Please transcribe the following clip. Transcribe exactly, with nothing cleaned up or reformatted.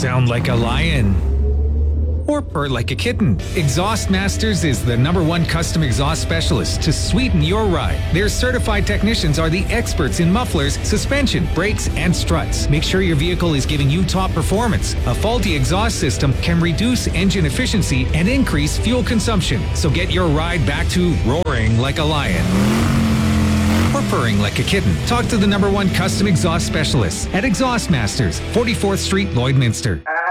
sound like a lion, or purr like a kitten. Exhaust Masters is the number one custom exhaust specialist to sweeten your ride. Their certified technicians are the experts in mufflers, suspension, brakes, and struts. Make sure your vehicle is giving you top performance. A faulty exhaust system can reduce engine efficiency and increase fuel consumption. So get your ride back to roaring like a lion or purring like a kitten. Talk to the number one custom exhaust specialist at Exhaust Masters, forty-fourth Street, Lloydminster.